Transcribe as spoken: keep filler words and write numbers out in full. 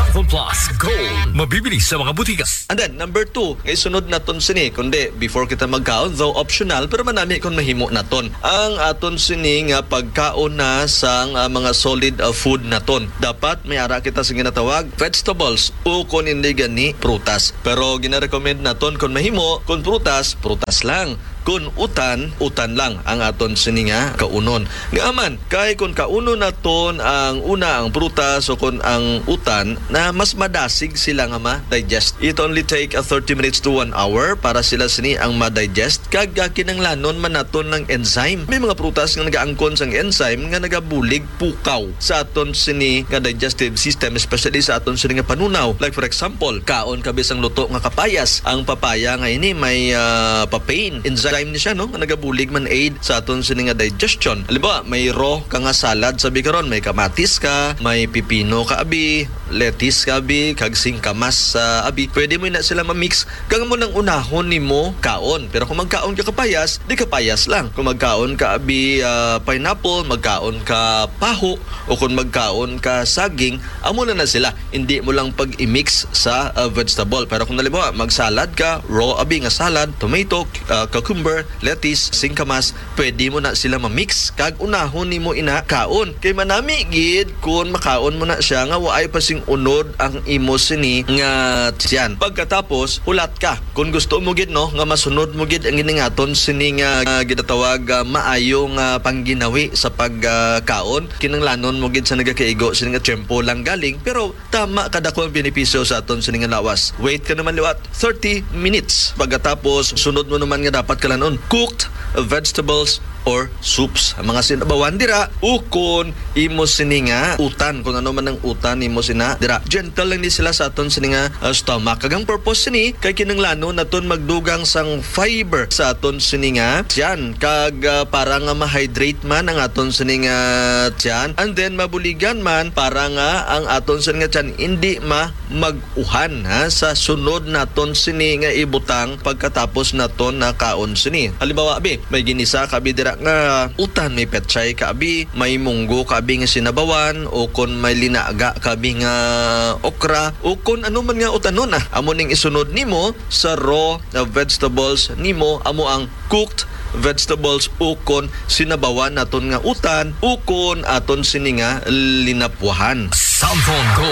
Cellphone Plus Gold. Mabibili sa mga butika. And then, number two, ngay sunod naton sini, kundi before kita magkaon, though optional, pero manami kung mahimo naton. Ang aton sini nga pagkaon na sang uh, mga solid uh, food naton. Dapat may ara kita sa ginatawag vegetables o kung hindi gani prutas. Pero gina-recommend naton kung mahimo, kung prutas, prutas lang. Kung utan, utan lang ang aton sini nga kaunon. Ngaaman, kay kung kauno naton ang una ang prutas o kung ang utan na mas madasig sila nga ma-digest. It only take a thirty minutes to one hour para sila sini ang ma-digest. Kag kinanglanon man naton ng enzyme. May mga prutas nga nagaangkon sang enzyme nga nagabulig pukaw sa aton sini nga digestive system, especially sa aton sini nga panunaw. Like for example, kaon ka bisang luto nga kapayas. Ang papaya nga ini may uh, papain enzyme ni siya, no? Nagabulig man aid sa aton sini nga digestion. Halimbawa, may raw ka nga salad sabi karon, may kamatis ka, may pipino ka abi, lettuce ka abi, kag singkamas sa uh, abi. Pwede mo na sila ma-mix kang mo nang unahon nimo kaon. Pero kung magkaon ka kapayas, di kapayas lang. Kung magkaon ka abi uh, pineapple, magkaon ka paho, o kung magkaon ka saging, amo na na sila. Hindi mo lang pag-i-mix sa uh, vegetable. Pero kung halimbawa, mag-salad ka, raw abi nga salad, tomato, uh, cucumber, lettuce, singkamas, pwede mo na sila ma-mix kag unahon nimo ina kaon. Kay manami gid kung makaon mo na siya nga waay pa sing unod ang imo sini nga siyan. Pagkatapos hulat ka. Kung gusto mo gid no nga masunod mo gid ang giningaton sini nga uh, ginatawag uh, maayong uh, pangginawi sa pagkaon, uh, kinanglanon mo gid sa nagakaigo sini nga tiyempo lang galing, pero tama kada ko ang benepisyo sa aton sini nga lawas. Wait ka naman liwat thirty minutes. Pagkatapos sunod mo naman nga dapat kalan cooked vegetables or soups. Ang mga sinabawan dira ukon imo sini nga utan, kung ano man ang utan imo sina dira. Gentle lang ni sila sa aton sini nga uh, stomach. Kagang purpose sini kay kinanglanon naton magdugang sang fiber sa aton sini nga tiyan, kag uh, para nga ma-hydrate man ang aton sini nga tiyan, and then mabuligan man para nga ang aton sini nga tiyan hindi ma mag-uhan ha sa sunod naton sini nga ibutang pagkatapos naton na kaon sini. Halimbawa abi, may ginisa ka abi dira nga utan, may petchay ka abi, may munggo ka abi nga sinabawan, o kon may linaga ka abi nga okra, o kon ano man nga utanon ah. Amo ning isunod nimo sa raw uh, vegetables nimo, amo ang cooked vegetables ukon sinabawan naton nga utan ukon aton sini nga linapwahan. Cellphone Gold.